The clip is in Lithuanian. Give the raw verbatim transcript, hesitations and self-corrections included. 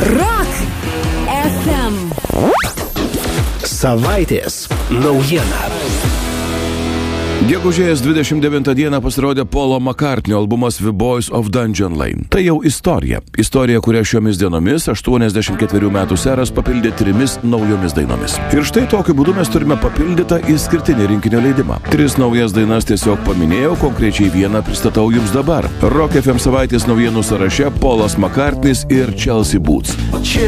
Rock F M. Savaitės naujiena. Gegužės dvidešimt devintą dieną pasirodė Paulo McCartney albumas The Boys of Dungeon Lane. Tai jau istorija. Istorija, kurią šiomis dienomis aštuoniasdešimt ketverių metų seras papildė trimis naujomis dainomis. Ir štai tokiu būdu mes turime papildytą išskirtinį rinkinio leidimą. Tris naujas dainas tiesiog paminėjau, konkrečiai vieną pristatau jums dabar. Rock F M savaitės naujienų sąraše Paulas McCartneys ir Chelsea Boots.